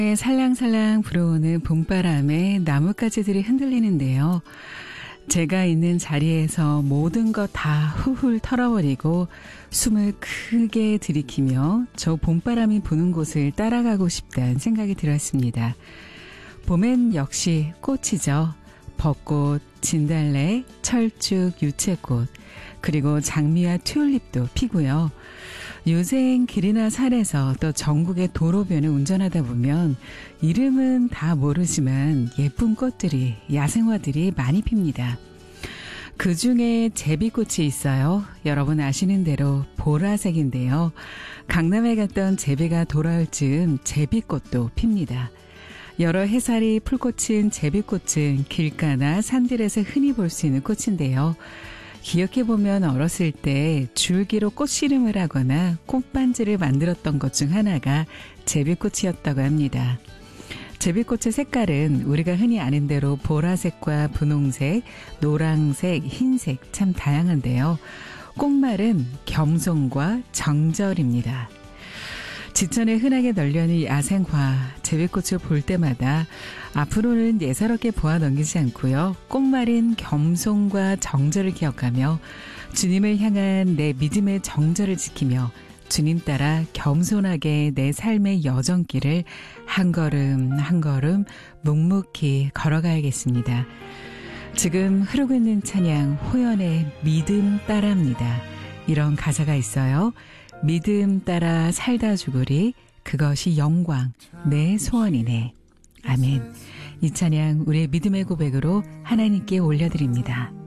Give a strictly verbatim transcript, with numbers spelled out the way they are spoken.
살랑살랑 불어오는 봄바람에 나뭇가지들이 흔들리는데요. 제가 있는 자리에서 모든 것 다 훌훌 털어버리고 숨을 크게 들이키며 저 봄바람이 부는 곳을 따라가고 싶다는 생각이 들었습니다. 봄엔 역시 꽃이죠. 벚꽃, 진달래, 철쭉, 유채꽃, 그리고 장미와 튤립도 피고요. 요새엔 길이나 산에서 또 전국의 도로변을 운전하다 보면 이름은 다 모르지만 예쁜 꽃들이, 야생화들이 많이 핍니다. 그 중에 제비꽃이 있어요. 여러분 아시는 대로 보라색인데요. 강남에 갔던 제비가 돌아올 즈음 제비꽃도 핍니다. 여러 해살이 풀꽃인 제비꽃은 길가나 산들에서 흔히 볼 수 있는 꽃인데요. 기억해보면 어렸을 때 줄기로 꽃씨름을 하거나 꽃반지를 만들었던 것 중 하나가 제비꽃이었다고 합니다. 제비꽃의 색깔은 우리가 흔히 아는 대로 보라색과 분홍색, 노란색, 흰색 참 다양한데요. 꽃말은 겸손과 정절입니다. 지천에 흔하게 널려있는 야생화, 제비꽃을 볼 때마다 앞으로는 예사롭게 보아 넘기지 않고요. 꽃말인 겸손과 정절을 기억하며 주님을 향한 내 믿음의 정절을 지키며 주님 따라 겸손하게 내 삶의 여정길을 한 걸음 한 걸음 묵묵히 걸어가야겠습니다. 지금 흐르고 있는 찬양 호연의 믿음 따라입니다. 이런 가사가 있어요. 믿음 따라 살다 죽으리 그것이 영광 내 소원이네. 아멘. 이 찬양 우리의 믿음의 고백으로 하나님께 올려드립니다.